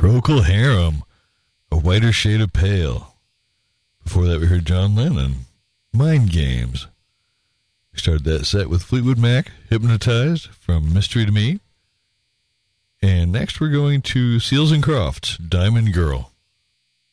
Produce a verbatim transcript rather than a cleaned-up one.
Procol Harum, A Whiter Shade of Pale. Before that, we heard John Lennon, Mind Games. We started that set with Fleetwood Mac, Hypnotized, from Mystery to Me. And next we're going to Seals and Crofts, Diamond Girl.